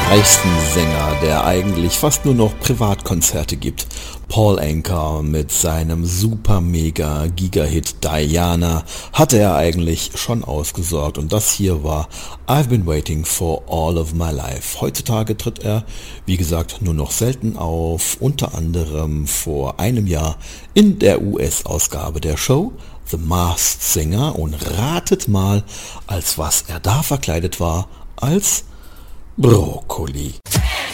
reichsten Sänger, der eigentlich fast nur noch Privatkonzerte gibt. Paul Anka mit seinem super mega Giga-Hit Diana hatte er eigentlich schon ausgesorgt und das hier war I've Been Waiting for All of My Life. Heutzutage tritt er, wie gesagt, nur noch selten auf, unter anderem vor einem Jahr in der US-Ausgabe der Show The Masked Singer und ratet mal, als was er da verkleidet war, als Brokkoli.